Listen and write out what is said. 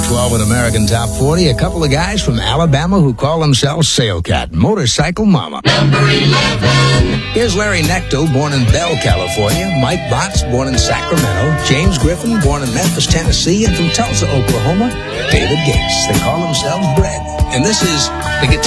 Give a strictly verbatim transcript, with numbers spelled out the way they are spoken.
twelve in American Top forty, a couple of guys from Alabama who call themselves Sailcat, Motorcycle Mama. Number eleven. Here's Larry Necto, born in Bell, California. Mike Botts, born in Sacramento. James Griffin, born in Memphis, Tennessee. And from Tulsa, Oklahoma, David Gates. They call themselves Bread. And this is the guitar.